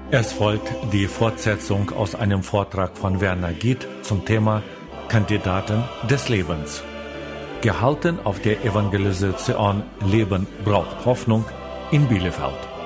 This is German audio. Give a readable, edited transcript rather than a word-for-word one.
Es folgt die Fortsetzung aus einem Vortrag von Werner Giet zum Thema Kandidaten des Lebens. Gehalten auf der Evangelisation Leben braucht Hoffnung in Bielefeld.